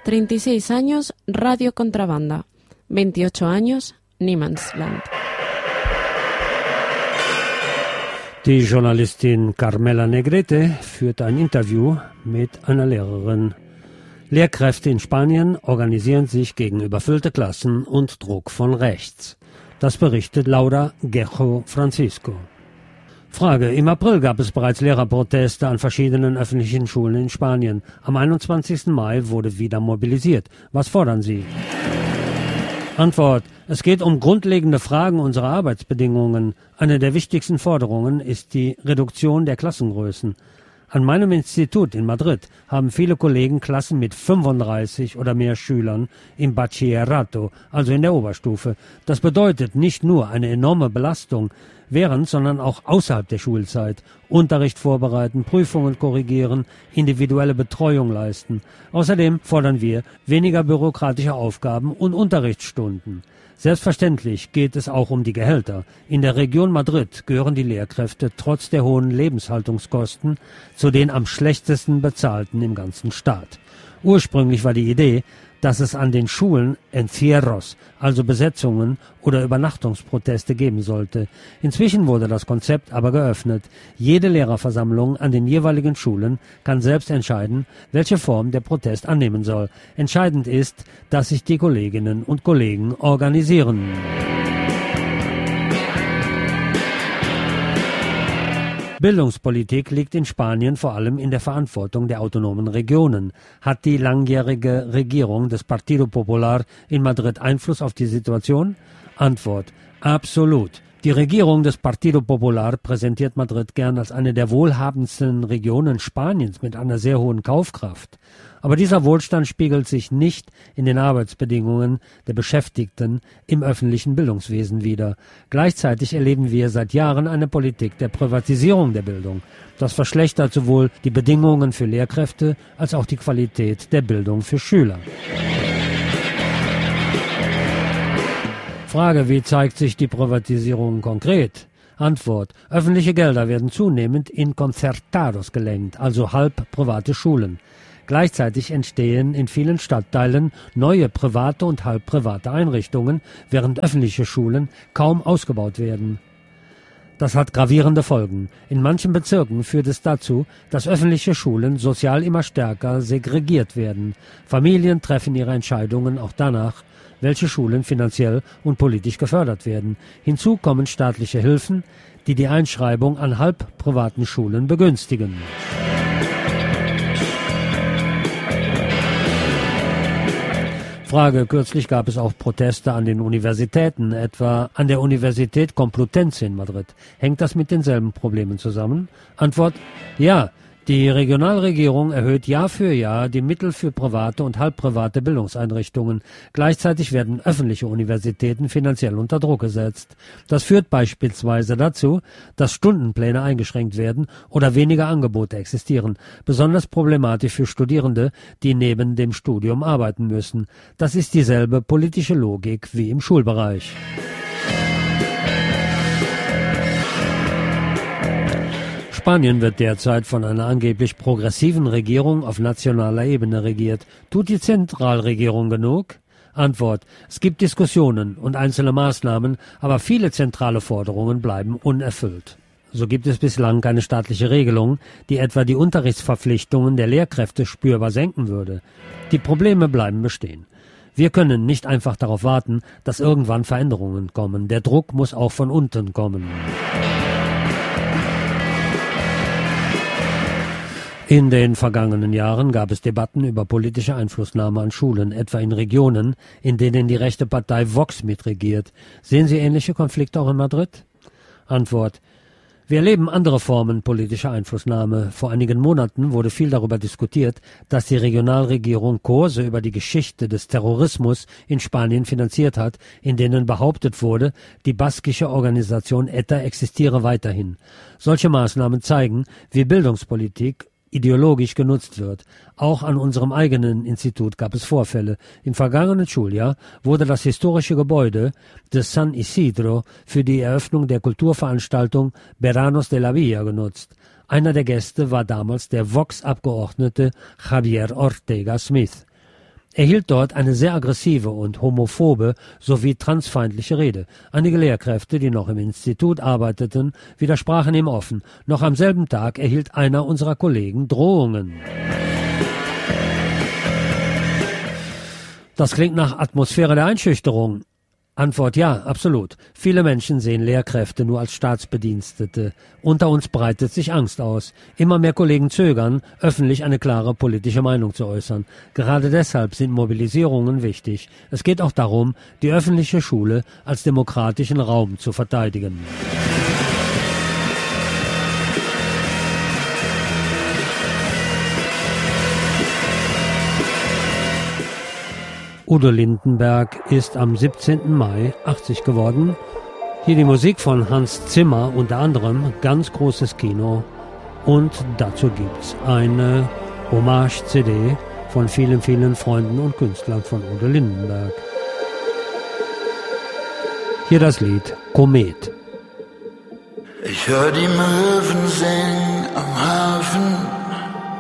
36 años, Radio Contrabanda. 28 años, Niemandsland. Die Journalistin Carmela Negrete führte ein Interview mit einer Lehrerin. Lehrkräfte in Spanien organisieren sich gegen überfüllte Klassen und Druck von rechts. Das berichtet Laura Gejo Francisco. Frage: Im April gab es bereits Lehrerproteste an verschiedenen öffentlichen Schulen in Spanien. Am 21. Mai wurde wieder mobilisiert. Was fordern Sie? Antwort: Es geht um grundlegende Fragen unserer Arbeitsbedingungen. Eine der wichtigsten Forderungen ist die Reduktion der Klassengrößen. An meinem Institut in Madrid haben viele Kollegen Klassen mit 35 oder mehr Schülern im Bachillerato, also in der Oberstufe. Das bedeutet nicht nur eine enorme Belastung während, sondern auch außerhalb der Schulzeit. Unterricht vorbereiten, Prüfungen korrigieren, individuelle Betreuung leisten. Außerdem fordern wir weniger bürokratische Aufgaben und Unterrichtsstunden. Selbstverständlich geht es auch um die Gehälter. In der Region Madrid gehören die Lehrkräfte trotz der hohen Lebenshaltungskosten zu den am schlechtesten bezahlten im ganzen Staat. Ursprünglich war die Idee, dass es an den Schulen Encierros, also Besetzungen oder Übernachtungsproteste geben sollte. Inzwischen wurde das Konzept aber geöffnet. Jede Lehrerversammlung an den jeweiligen Schulen kann selbst entscheiden, welche Form der Protest annehmen soll. Entscheidend ist, dass sich die Kolleginnen und Kollegen organisieren. Bildungspolitik liegt in Spanien vor allem in der Verantwortung der autonomen Regionen. Hat die langjährige Regierung des Partido Popular in Madrid Einfluss auf die Situation? Antwort: Absolut. Die Regierung des Partido Popular präsentiert Madrid gern als eine der wohlhabendsten Regionen Spaniens mit einer sehr hohen Kaufkraft. Aber dieser Wohlstand spiegelt sich nicht in den Arbeitsbedingungen der Beschäftigten im öffentlichen Bildungswesen wider. Gleichzeitig erleben wir seit Jahren eine Politik der Privatisierung der Bildung. Das verschlechtert sowohl die Bedingungen für Lehrkräfte als auch die Qualität der Bildung für Schüler. Frage: Wie zeigt sich die Privatisierung konkret? Antwort: Öffentliche Gelder werden zunehmend in Concertados gelenkt, also halb private Schulen. Gleichzeitig entstehen in vielen Stadtteilen neue private und halb private Einrichtungen, während öffentliche Schulen kaum ausgebaut werden. Das hat gravierende Folgen. In manchen Bezirken führt es dazu, dass öffentliche Schulen sozial immer stärker segregiert werden. Familien treffen ihre Entscheidungen auch danach, welche Schulen finanziell und politisch gefördert werden. Hinzu kommen staatliche Hilfen, die die Einschreibung an halb privaten Schulen begünstigen. Frage: Kürzlich gab es auch Proteste an den Universitäten, etwa an der Universität Complutense in Madrid. Hängt das mit denselben Problemen zusammen? Antwort: Ja. Die Regionalregierung erhöht Jahr für Jahr die Mittel für private und halbprivate Bildungseinrichtungen. Gleichzeitig werden öffentliche Universitäten finanziell unter Druck gesetzt. Das führt beispielsweise dazu, dass Stundenpläne eingeschränkt werden oder weniger Angebote existieren. Besonders problematisch für Studierende, die neben dem Studium arbeiten müssen. Das ist dieselbe politische Logik wie im Schulbereich. Spanien wird derzeit von einer angeblich progressiven Regierung auf nationaler Ebene regiert. Tut die Zentralregierung genug? Antwort: Es gibt Diskussionen und einzelne Maßnahmen, aber viele zentrale Forderungen bleiben unerfüllt. So gibt es bislang keine staatliche Regelung, die etwa die Unterrichtsverpflichtungen der Lehrkräfte spürbar senken würde. Die Probleme bleiben bestehen. Wir können nicht einfach darauf warten, dass irgendwann Veränderungen kommen. Der Druck muss auch von unten kommen. In den vergangenen Jahren gab es Debatten über politische Einflussnahme an Schulen, etwa in Regionen, in denen die rechte Partei Vox mitregiert. Sehen Sie ähnliche Konflikte auch in Madrid? Antwort: Wir erleben andere Formen politischer Einflussnahme. Vor einigen Monaten wurde viel darüber diskutiert, dass die Regionalregierung Kurse über die Geschichte des Terrorismus in Spanien finanziert hat, in denen behauptet wurde, die baskische Organisation ETA existiere weiterhin. Solche Maßnahmen zeigen, wie Bildungspolitik ideologisch genutzt wird. Auch an unserem eigenen Institut gab es Vorfälle. Im vergangenen Schuljahr wurde das historische Gebäude des San Isidro für die Eröffnung der Kulturveranstaltung Veranos de la Villa genutzt. Einer der Gäste war damals der Vox-Abgeordnete Javier Ortega Smith. Er hielt dort eine sehr aggressive und homophobe sowie transfeindliche Rede. Einige Lehrkräfte, die noch im Institut arbeiteten, widersprachen ihm offen. Noch am selben Tag erhielt einer unserer Kollegen Drohungen. Das klingt nach Atmosphäre der Einschüchterung. Antwort: ja, absolut. Viele Menschen sehen Lehrkräfte nur als Staatsbedienstete. Unter uns breitet sich Angst aus. Immer mehr Kollegen zögern, öffentlich eine klare politische Meinung zu äußern. Gerade deshalb sind Mobilisierungen wichtig. Es geht auch darum, die öffentliche Schule als demokratischen Raum zu verteidigen. Udo Lindenberg ist am 17. Mai 80 geworden. Hier die Musik von Hans Zimmer, unter anderem, ganz großes Kino. Und dazu gibt's eine Hommage-CD von vielen, vielen Freunden und Künstlern von Udo Lindenberg. Hier das Lied Komet. Ich hör die Möwen singen am Hafen.